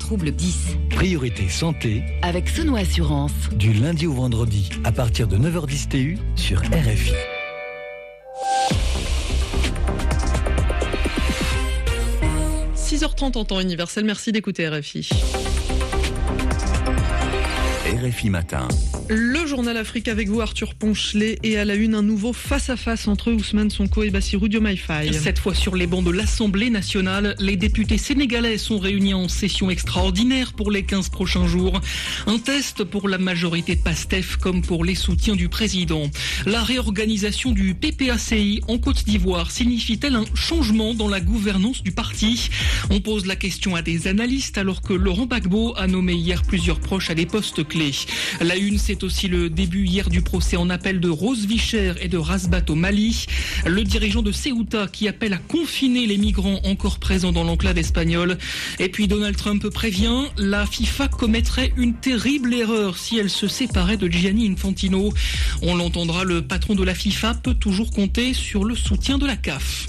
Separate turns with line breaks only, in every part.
trouble 10.
Priorité santé.
Avec Sono Assurance.
Du lundi au vendredi, à partir de 9h10 TU sur RFI.
– 6h30 en temps universel, merci d'écouter RFI.
RFI Matin.
Le journal Afrique avec vous, Arthur Ponchelet, et à la une, un nouveau face-à-face entre Ousmane Sonko et Bassirou Diomaye Faye.
Cette fois sur les bancs de l'Assemblée nationale, les députés sénégalais sont réunis en session extraordinaire pour les 15 prochains jours. Un test pour la majorité de PASTEF comme pour les soutiens du président. La réorganisation du PPACI en Côte d'Ivoire signifie-t-elle un changement dans la gouvernance du parti ? On pose la question à des analystes alors que Laurent Gbagbo a nommé hier plusieurs proches à des postes clés. La une, c'est aussi le début hier du procès en appel de Rose Vicher et de Rasbat au Mali. Le dirigeant de Ceuta qui appelle à confiner les migrants encore présents dans l'enclave espagnole. Et puis Donald Trump prévient, la FIFA commettrait une terrible erreur si elle se séparait de Gianni Infantino. On l'entendra, le patron de la FIFA peut toujours compter sur le soutien de la CAF.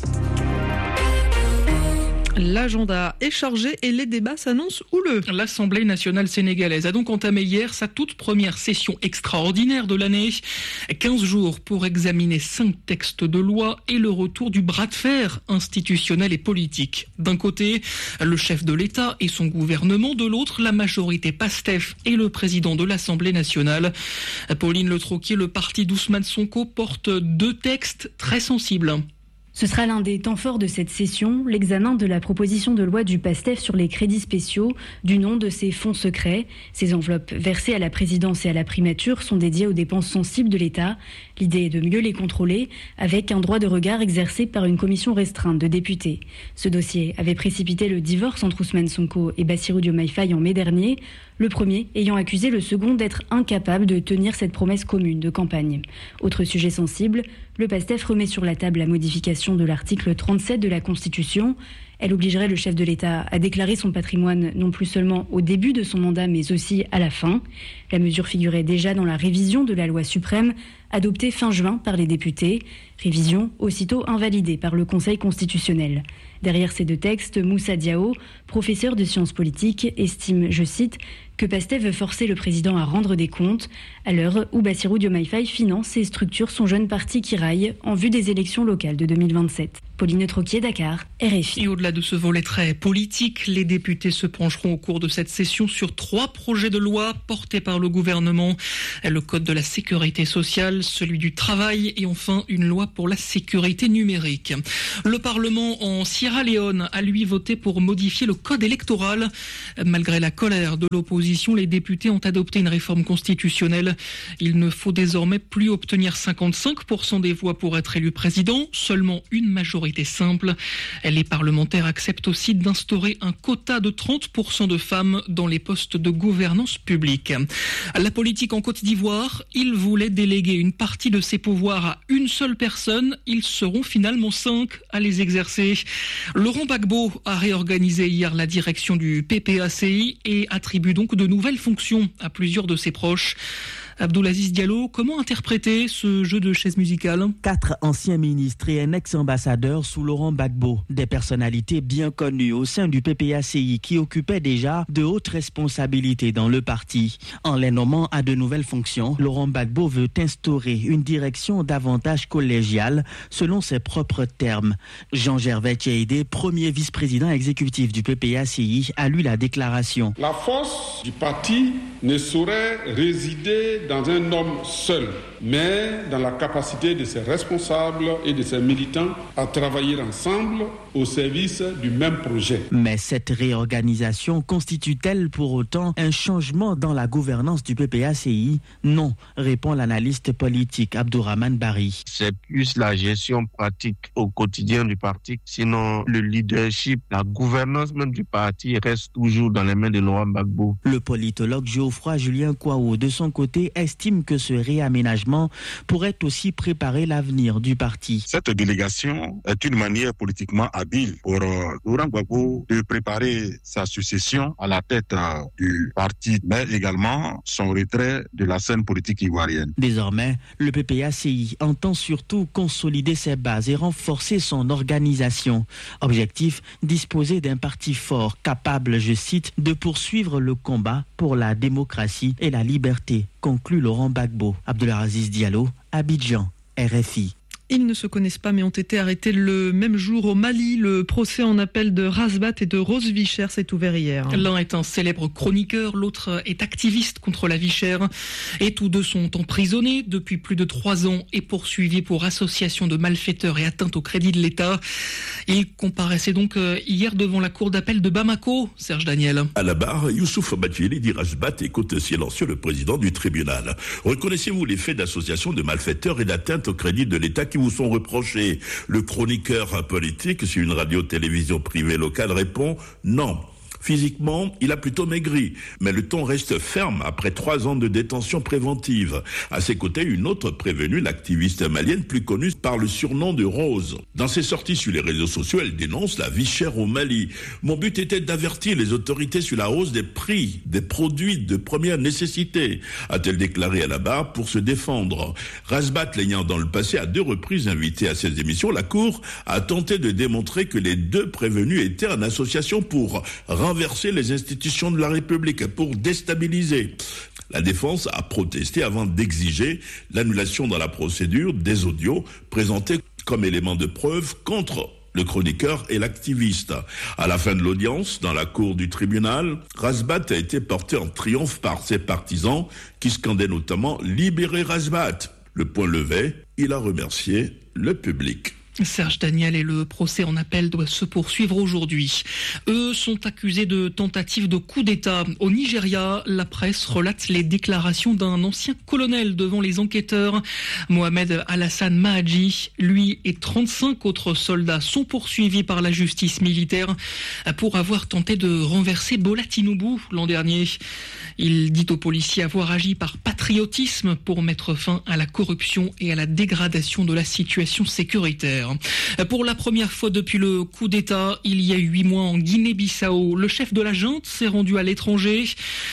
L'agenda est chargé et les débats s'annoncent houleux.
L'Assemblée nationale sénégalaise a donc entamé hier sa toute première session extraordinaire de l'année. 15 jours pour examiner 5 textes de loi et le retour du bras de fer institutionnel et politique. D'un côté, le chef de l'État et son gouvernement. De l'autre, la majorité PASTEF et le président de l'Assemblée nationale. Pauline Le Troquier, le parti d'Ousmane Sonko, porte 2 textes très sensibles.
Ce sera l'un des temps forts de cette session, l'examen de la proposition de loi du PASTEF sur les crédits spéciaux, du nom de ces fonds secrets. Ces enveloppes versées à la présidence et à la primature sont dédiées aux dépenses sensibles de l'État. L'idée est de mieux les contrôler avec un droit de regard exercé par une commission restreinte de députés. Ce dossier avait précipité le divorce entre Ousmane Sonko et Bassirou Diomaye Faye en mai dernier, le premier ayant accusé le second d'être incapable de tenir cette promesse commune de campagne. Autre sujet sensible, le PASTEF remet sur la table la modification de l'article 37 de la Constitution. Elle obligerait le chef de l'État à déclarer son patrimoine non plus seulement au début de son mandat, mais aussi à la fin. La mesure figurait déjà dans la révision de la loi suprême, adoptée fin juin par les députés. Révision aussitôt invalidée par le Conseil constitutionnel. Derrière ces 2 textes, Moussa Diao, professeur de sciences politiques, estime, je cite, que PASTEF veut forcer le président à rendre des comptes à l'heure où Bassirou Diomaye Faye finance et structure son jeune parti qui raille en vue des élections locales de 2027. Pauline Troquier, Dakar, RFI.
Et au-delà de ce volet très politique, les députés se pencheront au cours de cette session sur 3 projets de loi portés par le gouvernement. Le code de la sécurité sociale, celui du travail et enfin une loi pour la sécurité numérique. Le Parlement en Sierra Leone a lui voté pour modifier le code électoral. Malgré la colère de l'opposition, les députés ont adopté une réforme constitutionnelle. Il ne faut désormais plus obtenir 55% des voix pour être élu président, seulement une majorité simple. Les parlementaires acceptent aussi d'instaurer un quota de 30% de femmes dans les postes de gouvernance publique. La politique en Côte d'Ivoire, ils voulaient déléguer une partie de ses pouvoirs à une seule personne. Ils seront finalement 5 à les exercer. Laurent Gbagbo a réorganisé hier la direction du PPACI et attribue donc de nouvelles fonctions à plusieurs de ses proches. Abdoulaziz Diallo, comment interpréter ce jeu de chaises musicales ?
4 anciens ministres et un ex-ambassadeur sous Laurent Gbagbo. Des personnalités bien connues au sein du PPACI qui occupaient déjà de hautes responsabilités dans le parti. En les nommant à de nouvelles fonctions, Laurent Gbagbo veut instaurer une direction davantage collégiale selon ses propres termes. Jean-Gervais Tcheïdé, premier vice-président exécutif du PPACI, a lu la déclaration.
La force du parti ne saurait résider dans un homme seul, mais dans la capacité de ses responsables et de ses militants à travailler ensemble au service du même projet.
Mais cette réorganisation constitue-t-elle pour autant un changement dans la gouvernance du PPACI ? Non, répond l'analyste politique Abdourahmane Bari.
C'est plus la gestion pratique au quotidien du parti, sinon le leadership, la gouvernance même du parti reste toujours dans les mains de Laurent Gbagbo.
Le politologue Geoffroy Julien Kouaou, de son côté, estime que ce réaménagement pourrait aussi préparer l'avenir du parti.
Cette délégation est une manière politiquement habile pour Laurent Gbagbo de préparer sa succession à la tête du parti, mais également son retrait de la scène politique ivoirienne.
Désormais, le PPACI entend surtout consolider ses bases et renforcer son organisation. Objectif, disposer d'un parti fort, capable, je cite, de poursuivre le combat pour la démocratie et la liberté, conclut Laurent Gbagbo. Abdelaziz Diallo, Abidjan, RFI.
Ils ne se connaissent pas mais ont été arrêtés le même jour au Mali. Le procès en appel de Razbat et de Rose Vichère s'est ouvert hier.
L'un est un célèbre chroniqueur, l'autre est activiste contre la vie chère. Et tous deux sont emprisonnés depuis plus de 3 ans et poursuivis pour association de malfaiteurs et atteinte au crédit de l'État. Ils comparaissaient donc hier devant la cour d'appel de Bamako, Serge Daniel.
À la barre, Youssouf Badjili dit Razbat écoute silencieux le président du tribunal. Reconnaissez-vous les faits d'association de malfaiteurs et d'atteinte au crédit de l'État qui vous sont reprochés? Le chroniqueur politique sur une radio-télévision privée locale répond non. Physiquement, il a plutôt maigri, mais le ton reste ferme après 3 ans de détention préventive. À ses côtés, une autre prévenue, l'activiste malienne plus connue par le surnom de Rose. Dans ses sorties sur les réseaux sociaux, elle dénonce la vie chère au Mali. Mon but était d'avertir les autorités sur la hausse des prix des produits de première nécessité, a-t-elle déclaré à la barre pour se défendre. Razbat l'ayant dans le passé à 2 reprises invité à ses émissions, la Cour a tenté de démontrer que les 2 prévenus étaient en association pour renverser les institutions de la République, pour déstabiliser. La défense a protesté avant d'exiger l'annulation dans la procédure des audios présentés comme éléments de preuve contre le chroniqueur et l'activiste. À la fin de l'audience, dans la cour du tribunal, Razbat a été porté en triomphe par ses partisans qui scandaient notamment « Libérez Razbat ». Le poing levé, il a remercié le public.
Serge Daniel, et le procès en appel doit se poursuivre aujourd'hui. Eux sont accusés de tentative de coup d'État. Au Nigeria, la presse relate les déclarations d'un ancien colonel devant les enquêteurs. Mohamed Alassane Mahadji, lui et 35 autres soldats sont poursuivis par la justice militaire pour avoir tenté de renverser Bola Tinubu l'an dernier. Il dit aux policiers avoir agi par patriotisme pour mettre fin à la corruption et à la dégradation de la situation sécuritaire. Pour la première fois depuis le coup d'État, il y a 8 mois en Guinée-Bissau, le chef de la junte s'est rendu à l'étranger.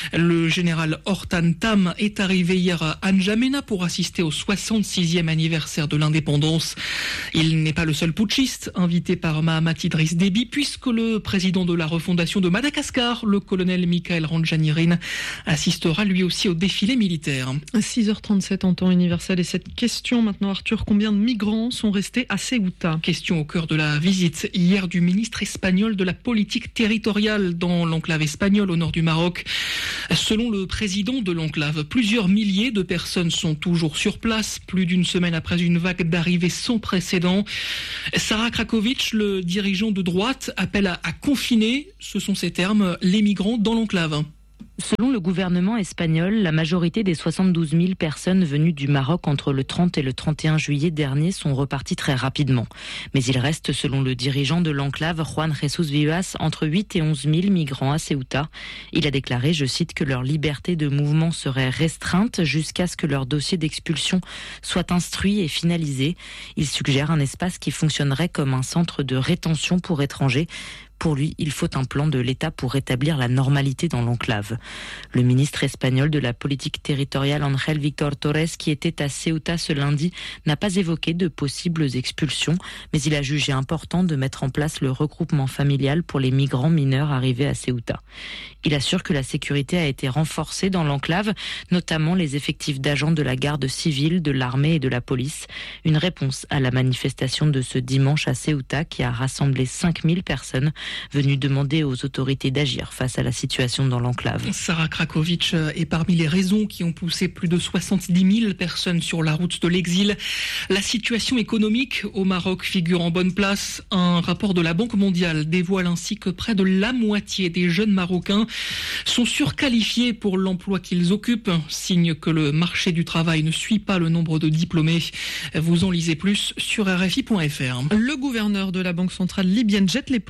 Le général Hortan Tam est arrivé hier à N'Djamena pour assister au 66e anniversaire de l'indépendance. Il n'est pas le seul putschiste invité par Mahamat Idriss Déby, puisque le président de la refondation de Madagascar, le colonel Michael Randjanirin, assistera lui aussi au défilé militaire.
6h37 en temps universel et cette question maintenant, Arthur, combien de migrants sont restés à Ceuta?
Question au cœur de la visite hier du ministre espagnol de la politique territoriale dans l'enclave espagnole au nord du Maroc. Selon le président de l'enclave, plusieurs milliers de personnes sont toujours sur place, plus d'une semaine après une vague d'arrivées sans précédent. Sara Krakovic, le dirigeant de droite, appelle à confiner, ce sont ses termes, les migrants dans l'enclave.
Selon le gouvernement espagnol, la majorité des 72 000 personnes venues du Maroc entre le 30 et le 31 juillet dernier sont reparties très rapidement. Mais il reste, selon le dirigeant de l'enclave, Juan Jesús Vivas, entre 8 et 11 000 migrants à Ceuta. Il a déclaré, je cite, que leur liberté de mouvement serait restreinte jusqu'à ce que leur dossier d'expulsion soit instruit et finalisé. Il suggère un espace qui fonctionnerait comme un centre de rétention pour étrangers. Pour lui, il faut un plan de l'État pour rétablir la normalité dans l'enclave. Le ministre espagnol de la politique territoriale, Ángel Víctor Torres, qui était à Ceuta ce lundi, n'a pas évoqué de possibles expulsions, mais il a jugé important de mettre en place le regroupement familial pour les migrants mineurs arrivés à Ceuta. Il assure que la sécurité a été renforcée dans l'enclave, notamment les effectifs d'agents de la garde civile, de l'armée et de la police. Une réponse à la manifestation de ce dimanche à Ceuta qui a rassemblé 5000 personnes venues demander aux autorités d'agir face à la situation dans l'enclave.
Sara Krakovic est parmi les raisons qui ont poussé plus de 70 000 personnes sur la route de l'exil. La situation économique au Maroc figure en bonne place. Un rapport de la Banque mondiale dévoile ainsi que près de la moitié des jeunes Marocains sont surqualifiés pour l'emploi qu'ils occupent, signe que le marché du travail ne suit pas le nombre de diplômés. Vous en lisez plus sur RFI.fr.
Le gouverneur de la Banque centrale libyenne jette l'éponge.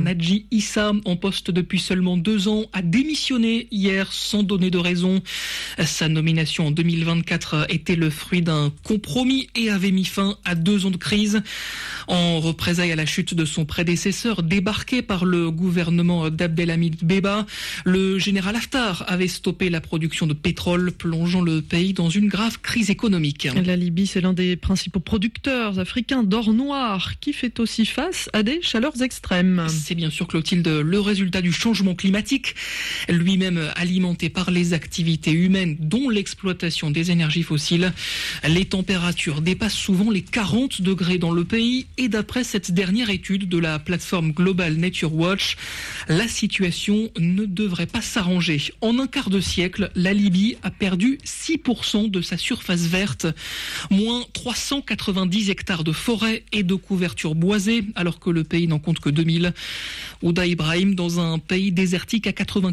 Nadji Issa, en poste depuis seulement 2 ans, a démissionné hier sans donner de raison. Sa nomination en 2024 était le fruit d'un compromis et avait mis fin à 2 ans de crise. En représailles à la chute de son prédécesseur, débarqué par le gouvernement d'Abdelhamid Dbeiba, le général Haftar avait stoppé la production de pétrole, plongeant le pays dans une grave crise économique.
La Libye, c'est l'un des principaux producteurs africains d'or noir, qui fait aussi face à des chaleurs extrêmes.
C'est bien sûr, Clotilde, le résultat du changement climatique, lui-même alimenté par les activités humaines, dont l'exploitation des énergies fossiles. Les températures dépassent souvent les 40 degrés dans le pays, et d'après cette dernière étude de la plateforme Global Nature Watch, la situation ne devrait pas s'arranger. En un quart de siècle, la Libye a perdu 6% de sa surface verte, moins 390 hectares de forêt et de couverture boisée, alors que le pays n'en compte que 2000. Ouda Ibrahim, dans un pays désertique à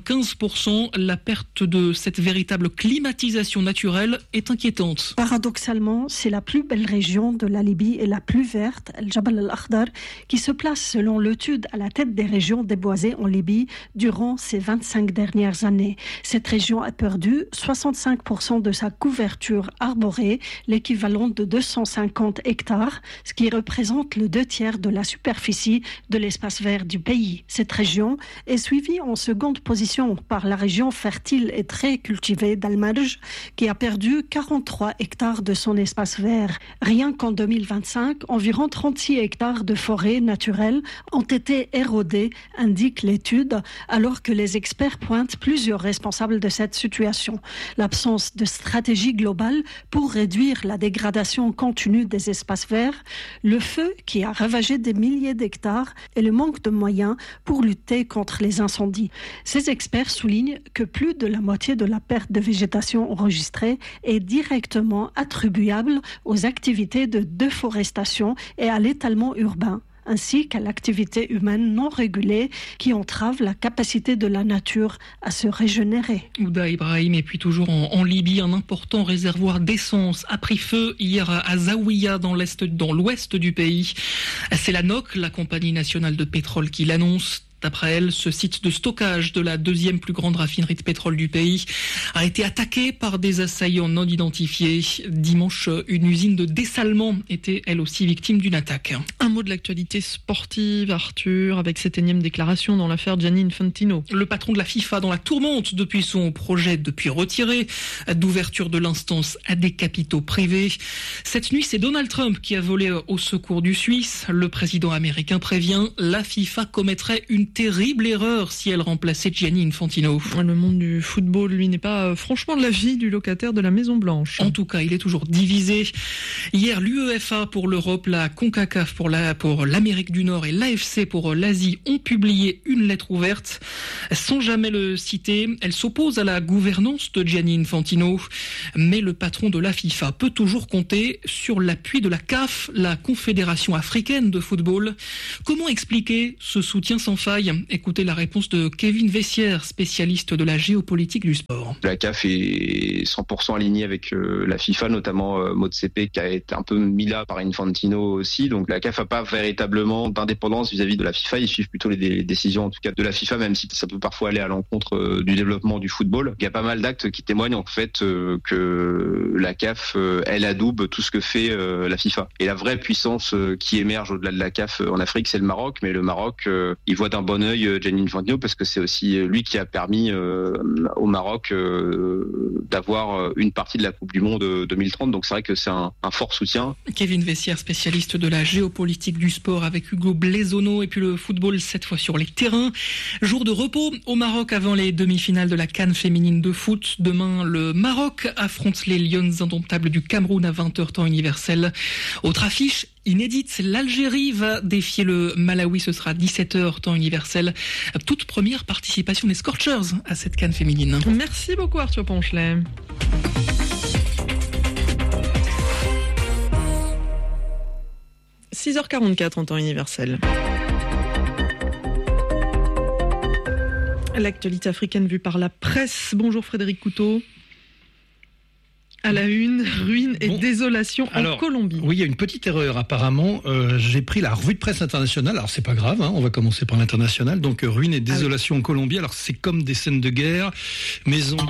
95%, la perte de cette véritable climatisation naturelle est inquiétante.
Paradoxalement, c'est la plus belle région de la Libye et la plus verte, El Jabal al-Akhdar, qui se place selon l'étude à la tête des régions déboisées en Libye durant ces 25 dernières années. Cette région a perdu 65% de sa couverture arborée, l'équivalent de 250 hectares, ce qui représente le 2/3 de la superficie de l'espace vert du pays. Cette région est suivie en seconde position par la région fertile et très cultivée d'Al-Marj, qui a perdu 43 hectares de son espace vert. Rien qu'en 2025, environ 36 hectares de forêt naturelle ont été érodés, indique l'étude, alors que les experts pointent plusieurs responsables de cette situation. L'absence de stratégie globale pour réduire la dégradation continue des espaces verts, le feu qui a ravagé des milliers d'hectares et le manque de moyens pour lutter contre les incendies. Ces experts soulignent que plus de la moitié de la perte de végétation enregistrée est directement attribuable aux activités de déforestation et à l'étalement urbain, ainsi qu'à l'activité humaine non régulée qui entrave la capacité de la nature à se régénérer.
Ouda Ibrahim, et puis toujours en Libye, un important réservoir d'essence a pris feu hier à Zawiya, dans l'ouest du pays. C'est la NOC, la compagnie nationale de pétrole, qui l'annonce. D'après elle, ce site de stockage de la 2e plus grande raffinerie de pétrole du pays a été attaqué par des assaillants non identifiés. Dimanche, une usine de dessalement était elle aussi victime d'une attaque.
Un mot de l'actualité sportive, Arthur, avec cette énième déclaration dans l'affaire Gianni Infantino.
Le patron de la FIFA dans la tourmente depuis son projet retiré d'ouverture de l'instance à des capitaux privés. Cette nuit, c'est Donald Trump qui a volé au secours du Suisse. Le président américain prévient, la FIFA commettrait une terrible erreur si elle remplaçait Gianni Infantino.
Le monde du football, lui, n'est pas franchement de l'avis du locataire de la Maison-Blanche.
En tout cas, il est toujours divisé. Hier, l'UEFA pour l'Europe, la CONCACAF pour l'Amérique du Nord et l'AFC pour l'Asie ont publié une lettre ouverte. Sans jamais le citer, elle s'oppose à la gouvernance de Gianni Infantino. Mais le patron de la FIFA peut toujours compter sur l'appui de la CAF, la Confédération africaine de football. Comment expliquer ce soutien sans faille ? Écoutez la réponse de Kevin Vessière, spécialiste de la géopolitique du sport.
La CAF est 100% alignée avec la FIFA, notamment Motsepe qui a été un peu mis là par Infantino aussi. Donc la CAF n'a pas véritablement d'indépendance vis-à-vis de la FIFA. Ils suivent plutôt les décisions en tout cas de la FIFA, même si ça peut parfois aller à l'encontre du développement du football. Il y a pas mal d'actes qui témoignent en fait que la CAF, elle adoube tout ce que fait la FIFA. Et la vraie puissance qui émerge au-delà de la CAF en Afrique, c'est le Maroc. Mais le Maroc, il voit d'un bon œil Gianni Infantino parce que c'est aussi lui qui a permis au Maroc d'avoir une partie de la Coupe du Monde 2030. Donc c'est vrai que c'est un fort soutien.
Kevin Vessière, spécialiste de la géopolitique du sport avec Hugo Blaisono, et puis le football cette fois sur les terrains. Jour de repos au Maroc avant les demi-finales de la CAN féminine de foot. Demain, le Maroc affronte les Lions indomptables du Cameroun à 20h temps universel. Autre affiche inédite, l'Algérie va défier le Malawi, ce sera 17h temps universel. Toute première participation des Scorchers à cette CAN féminine.
Merci beaucoup Arthur Ponchelet. « 6h44 en temps universel. L'actualité africaine vue par la presse. Bonjour Frédéric Couteau. À la une, ruine et désolation en Colombie.
Oui, il y a une petite erreur apparemment. J'ai pris la revue de presse internationale. Alors c'est pas grave, on va commencer par l'international. Donc ruine et désolation en Colombie. Alors c'est comme des scènes de guerre, maisons